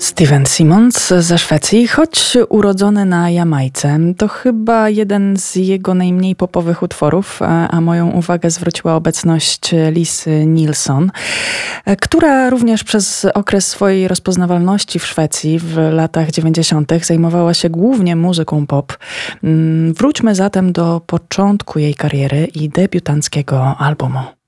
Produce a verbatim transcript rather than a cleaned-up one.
Steven Simmons ze Szwecji, choć urodzony na Jamajce, to chyba jeden z jego najmniej popowych utworów, a moją uwagę zwróciła obecność Lisy Nilsson, która również przez okres swojej rozpoznawalności w Szwecji w latach dziewięćdziesiątych zajmowała się głównie muzyką pop. Wróćmy zatem do początku jej kariery i debiutanckiego albumu.